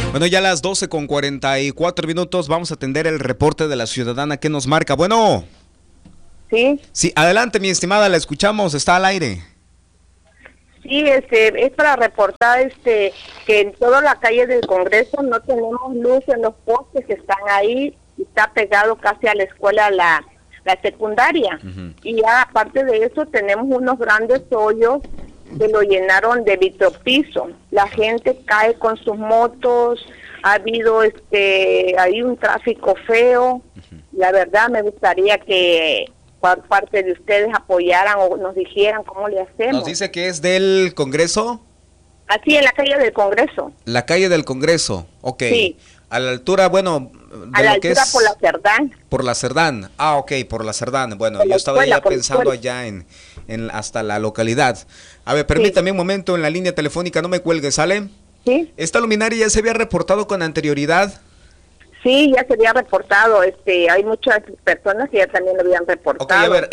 Bueno, ya a las 12:44 vamos a atender el reporte de la ciudadana que nos marca. Bueno. Sí. Sí, adelante, mi estimada, la escuchamos, está al aire. Sí, es para reportar que en toda la calle del Congreso no tenemos luz en los postes que están ahí, está pegado casi a la escuela, la secundaria. Y ya, aparte de eso, tenemos unos grandes hoyos que lo llenaron de vitropiso. La gente cae con sus motos, ha habido hay un tráfico feo. La verdad me gustaría que por parte de ustedes apoyaran o nos dijeran cómo le hacemos. Nos dice que es del Congreso. Así, en la calle del Congreso. La calle del Congreso, ok. Sí. A la altura, bueno, a la altura por la Cerdán. Por la Cerdán, ok, por la Cerdán. Bueno, yo estaba ya pensando allá en hasta la localidad. A ver, permítame un momento en la línea telefónica, no me cuelgue, ¿sale? Sí. ¿Esta luminaria ya se había reportado con anterioridad? Sí, ya se había reportado, hay muchas personas que ya también lo habían reportado. Ok, a ver,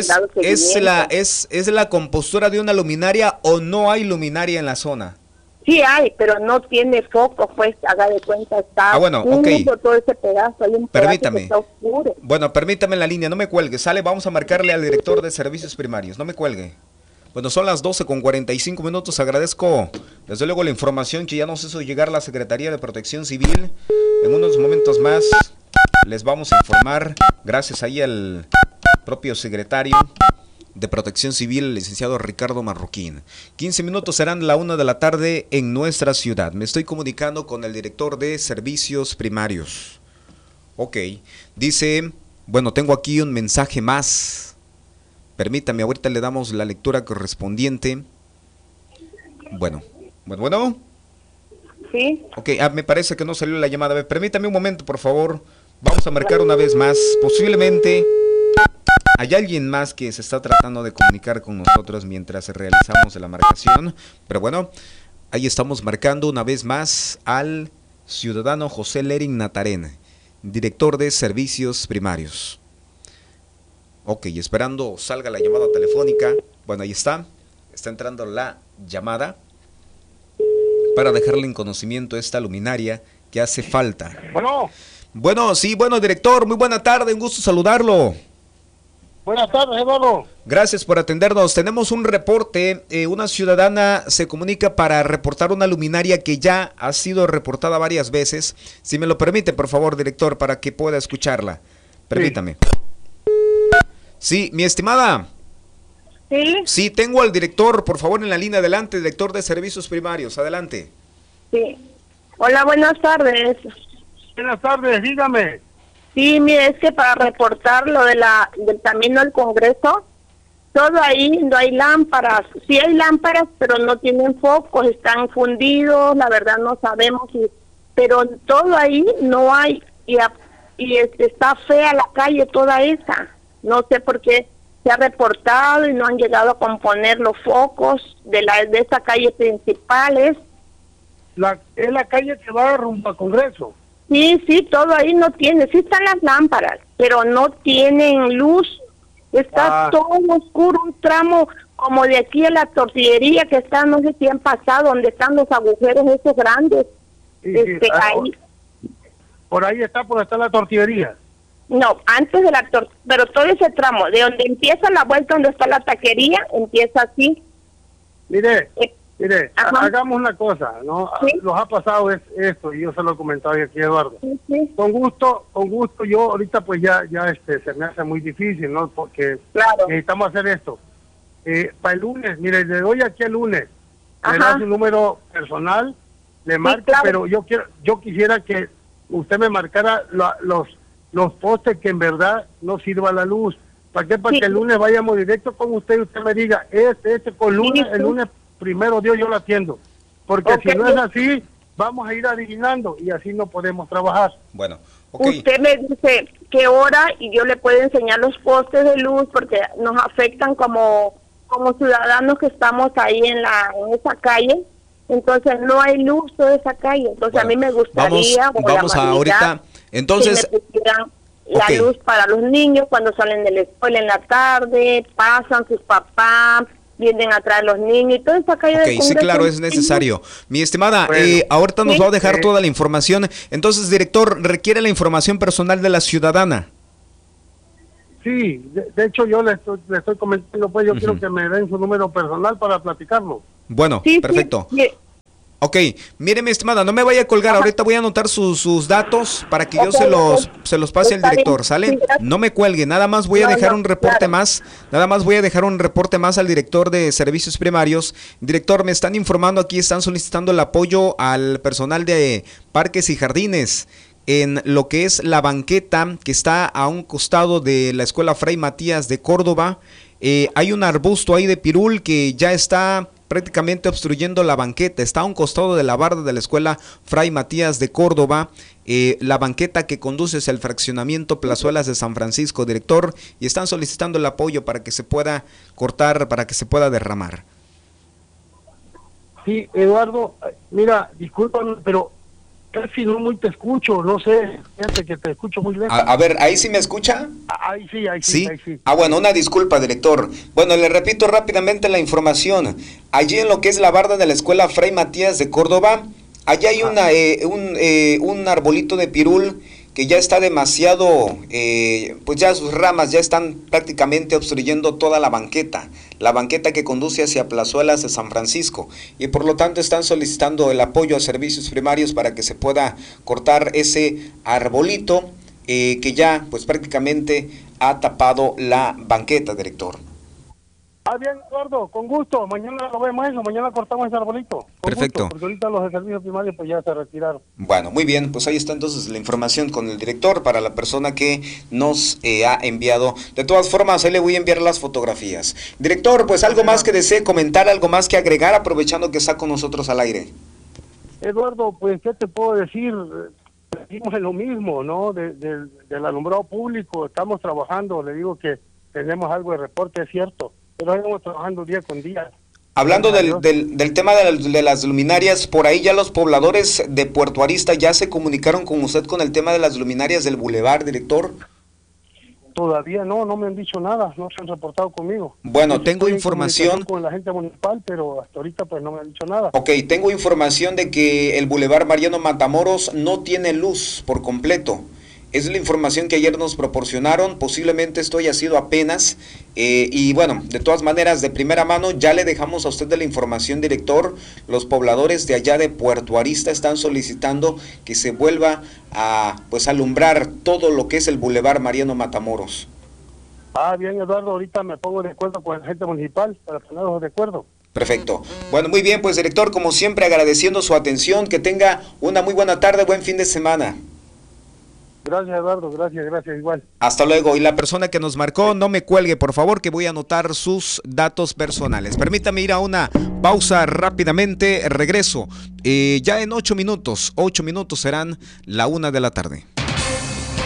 ¿es la compostura de una luminaria o no hay luminaria en la zona? Sí hay, pero no tiene foco, pues, haga de cuenta, está bueno, okay. Todo ese pedazo, hay un permítame. Que está oscuro. Bueno, permítame en la línea, no me cuelgue, sale, vamos a marcarle al director de servicios primarios, no me cuelgue. Bueno, son las 12:45, agradezco desde luego la información que ya nos hizo llegar la Secretaría de Protección Civil. En unos momentos más les vamos a informar, gracias ahí al propio secretario de Protección Civil, el licenciado Ricardo Marroquín. 15 minutos serán la 1 de la tarde en nuestra ciudad. Me estoy comunicando con el director de servicios primarios. Ok, dice, bueno, tengo aquí un mensaje más. Permítame, ahorita le damos la lectura correspondiente. Bueno. Sí. Ok, me parece que no salió la llamada. Permítame un momento, por favor. Vamos a marcar una vez más. Posiblemente hay alguien más que se está tratando de comunicar con nosotros mientras realizamos la marcación. Pero bueno, ahí estamos marcando una vez más al ciudadano José Lerin Natarén, director de servicios primarios. Ok, esperando salga la llamada telefónica. Bueno, ahí está entrando la llamada para dejarle en conocimiento esta luminaria que hace falta. Bueno, director, muy buena tarde, un gusto saludarlo. Buenas tardes, Eduardo. Gracias por atendernos. Tenemos un reporte, una ciudadana se comunica para reportar una luminaria que ya ha sido reportada varias veces. Si me lo permite, por favor, director, para que pueda escucharla. Permítame. Sí, mi estimada. Sí. Sí, tengo al director, por favor, en la línea. Adelante, director de servicios primarios. Adelante. Sí. Hola, buenas tardes. Buenas tardes, dígame. Sí, mire, es que para reportar lo de del camino al Congreso, todo ahí no hay lámparas. Sí hay lámparas, pero no tienen focos, están fundidos, la verdad no sabemos, pero todo ahí no hay, y está fea la calle toda esa. No sé por qué se ha reportado y no han llegado a componer los focos de esa calle principales. Es la calle que va rumbo al Congreso. Sí, todo ahí no tiene, sí están las lámparas, pero no tienen luz, está todo oscuro, un tramo como de aquí a la tortillería que está, no sé si han pasado, donde están los agujeros esos grandes, ahí. Por ahí está, la tortillería. No, antes de pero todo ese tramo, de donde empieza la vuelta, donde está la taquería, empieza así. Mire, hagamos una cosa, ¿no? ¿Sí? Nos ha pasado esto, y yo se lo he comentado aquí a Eduardo. Sí. Con gusto, yo ahorita pues ya se me hace muy difícil, ¿no? Porque necesitamos hacer esto. Para el lunes, mire, le doy aquí el lunes, le da su número personal, le marco, claro. Pero yo quisiera que usted me marcara los postes que en verdad no sirva la luz. ¿Para qué? Para que el lunes vayamos directo con usted y usted me diga, con lunes, el lunes primero Dios yo lo atiendo. Porque si no es así, vamos a ir adivinando y así no podemos trabajar. Bueno, usted me dice qué hora y yo le puedo enseñar los postes de luz porque nos afectan como ciudadanos que estamos ahí en esa calle. Entonces no hay luz toda esa calle. Entonces a mí me gustaría vamos a ahorita. Entonces que me pusieran la luz para los niños cuando salen de la escuela en la tarde, pasan sus papás, vienen a traer los niños y toda esa calle del Congreso. Sí, claro, es necesario. Mi estimada, bueno, ahorita nos va a dejar toda la información. Entonces, director, requiere la información personal de la ciudadana. Sí, de hecho yo le estoy comentando, pues yo quiero que me den su número personal para platicarlo. Bueno, Sí, perfecto. Sí. Ok, mire mi estimada, no me vaya a colgar, ahorita voy a anotar sus datos para que yo se los pase al director, ¿sale? No me cuelgue, nada más voy a dejar un reporte más, nada más voy a dejar un reporte más al director de servicios primarios. Director, me están informando aquí, están solicitando el apoyo al personal de parques y jardines en lo que es la banqueta que está a un costado de la escuela Fray Matías de Córdoba. Hay un arbusto ahí de pirul que ya está prácticamente obstruyendo la banqueta, está a un costado de la barda de la escuela Fray Matías de Córdoba, la banqueta que conduce hacia el fraccionamiento Plazuelas de San Francisco, director, y están solicitando el apoyo para que se pueda cortar, para que se pueda derramar. Sí, Eduardo, mira, discúlpame, pero casi no muy te escucho, no sé, fíjate que te escucho muy lejos. A ver, ¿ahí sí me escucha? Ahí sí, ¿Sí? ahí sí. Bueno, una disculpa, director. Bueno, le repito rápidamente la información. Allí en lo que es la barda de la escuela Fray Matías de Córdoba, allá hay un arbolito de pirul que ya está demasiado, pues ya sus ramas ya están prácticamente obstruyendo toda la banqueta que conduce hacia Plazuelas de San Francisco, y por lo tanto están solicitando el apoyo a servicios primarios para que se pueda cortar ese arbolito que ya pues prácticamente ha tapado la banqueta, director. Bien, Eduardo, con gusto, mañana lo vemos eso, mañana cortamos ese arbolito. Perfecto. Gusto, porque ahorita los de servicios primarios pues ya se retiraron. Bueno, muy bien, pues ahí está entonces la información con el director para la persona que nos ha enviado. De todas formas, ahí le voy a enviar las fotografías. Director, pues algo más que desee comentar, algo más que agregar, aprovechando que está con nosotros al aire. Eduardo, pues, ¿qué te puedo decir? Seguimos en lo mismo, ¿no? Del alumbrado público, estamos trabajando, le digo que tenemos algo de reporte, es cierto, pero estamos trabajando día con día. Hablando del tema de las luminarias, por ahí ya los pobladores de Puerto Arista ya se comunicaron con usted con el tema de las luminarias del bulevar, director. Todavía no me han dicho nada, no se han reportado conmigo. Bueno, tengo información con la gente municipal, pero hasta ahorita pues no me han dicho nada. Ok, tengo información de que el bulevar Mariano Matamoros no tiene luz por completo. Es la información que ayer nos proporcionaron, posiblemente esto haya sido apenas, y bueno, de todas maneras, de primera mano, ya le dejamos a usted de la información, director. Los pobladores de allá de Puerto Arista están solicitando que se vuelva a pues alumbrar todo lo que es el bulevar Mariano Matamoros. Bien, Eduardo, ahorita me pongo de acuerdo con la gente municipal para ponernos de acuerdo. Perfecto. Bueno, muy bien, pues director, como siempre, agradeciendo su atención, que tenga una muy buena tarde, buen fin de semana. Gracias, Eduardo, gracias, igual. Hasta luego. Y la persona que nos marcó, no me cuelgue, por favor, que voy a anotar sus datos personales. Permítame ir a una pausa rápidamente, regreso. Ya en 8 minutos serán la 1 de la tarde.